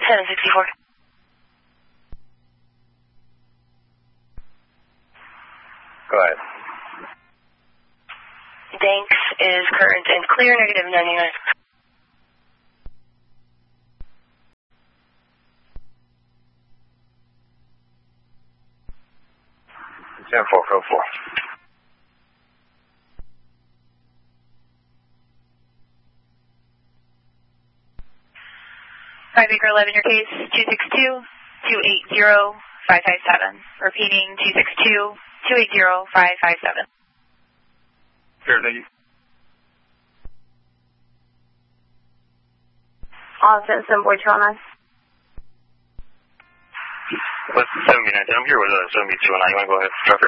764. Go ahead. Danks is current and clear, negative 99. Ten 4, code 4. Five Acre 11, your case 262-280-557. Repeating 262-280-557. Sure, thank you. Austin, Boy 209. What's 79? I'm here with 7209. You want to go ahead, Trucker?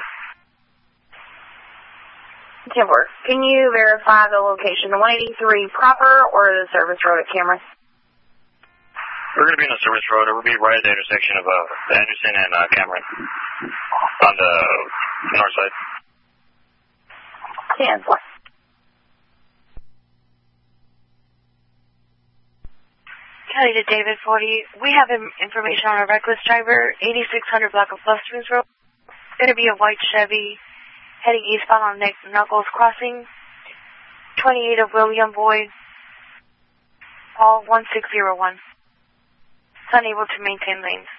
10-4. Can you verify the location, the 183 proper or the service road at Cameron? We're going to be on the service road. We'll be right at the intersection of Anderson and Cameron on the north side. 10-4. Kelly to David 40. We have information on a reckless driver, 8600 block of Lustrons Road. It's going to be a white Chevy heading eastbound on Knuckles Crossing. 28 of William Boyd, Paul 1601. It's unable to maintain lanes.